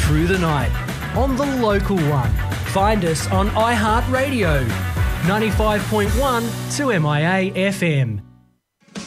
through the night on the local one. Find us on iHeartRadio, 95.1 to MIA FM.